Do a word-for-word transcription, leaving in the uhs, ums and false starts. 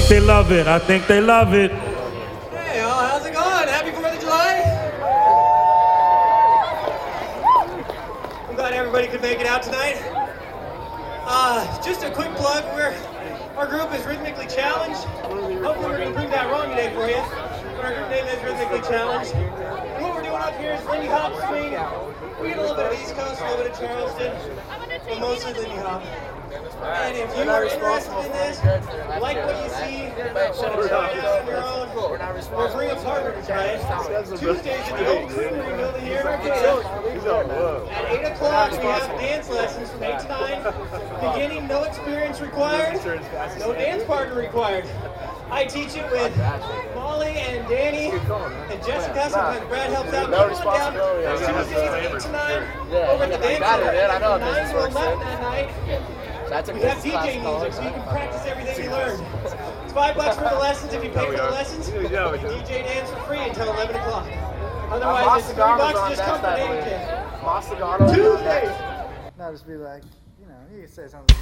they love it. I think they love it. Hey, y'all, how's it going? Happy fourth of July? I'm glad everybody could make it out tonight. Uh, just a quick plug. We're, our group is Rhythmically Challenged. Hopefully we're going to prove that wrong today for you. But our group name is Rhythmically Challenged. And what we're doing up here is Lindy Hop swing. We get a little bit of East Coast, a little bit of Charleston, but mostly Lindy Hop. And if you are interested in this, like what you see, want to try it out on your own, or bring a partner to try it, Tuesdays at the Oak Creamery building here in Arcata. At eight o'clock, we have dance lessons from eight to nine. Beginning, no experience required, no dance partner required. I teach it with Molly and Danny and Jessica. Sometimes Brad helps out. No Come on down. responsibility. Tuesdays eight to nine. Yeah, Over at the dance got it, center. man. I know how Nine business to works, eleven man. that night. That's a We have business D class J college. music, so you can practice everything you learn. It's five bucks for the lessons. If you pay for the lessons, you D J dance for free until eleven o'clock. Otherwise, it's three bucks just come for dance. Mastagano. Tuesdays. No, just be like, you know, you can say something.